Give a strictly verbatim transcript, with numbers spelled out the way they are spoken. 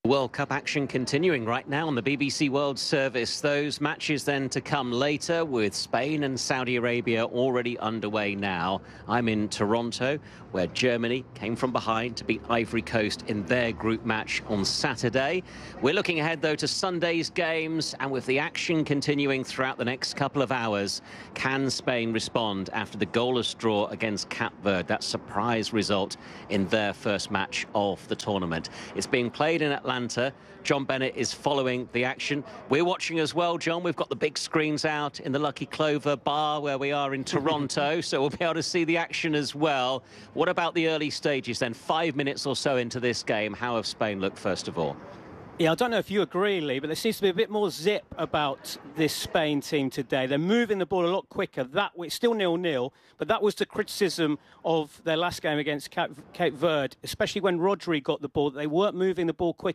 World Cup action continuing right now on the B B C World Service. Those matches then to come later with Spain and Saudi Arabia already underway now. I'm in Toronto, where Germany came from behind to beat Ivory Coast in their group match on Saturday. We're looking ahead, though, to Sunday's games, and with the action continuing throughout the next couple of hours, can Spain respond after the goalless draw against Cape Verde, that surprise result in their first match of the tournament? It's being played in Atlanta. John Bennett is following the action. We're watching as well, John. We've got the big screens out in the Lucky Clover bar where we are in Toronto, so we'll be able to see the action as well. What about the early stages then? Five minutes or so into this game, how have Spain looked first of all? Yeah, I don't know if you agree, Lee, but there seems to be a bit more zip about this Spain team today. They're moving the ball a lot quicker. That it's still nil-nil, but that was the criticism of their last game against Cape, Cape Verde, especially when Rodri got the ball. They weren't moving the ball quick